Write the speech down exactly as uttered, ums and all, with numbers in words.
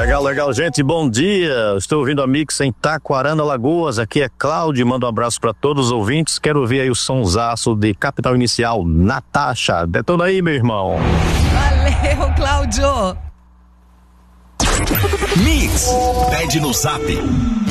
Legal, legal, gente, bom dia. Estou ouvindo a Mix em Taquarana, Alagoas. Aqui é Cláudio, manda um abraço para todos os ouvintes. Quero ouvir aí o sonsaço de Capital Inicial, Natasha. Detona aí, meu irmão. Valeu, Cláudio. Mix, pede no Zap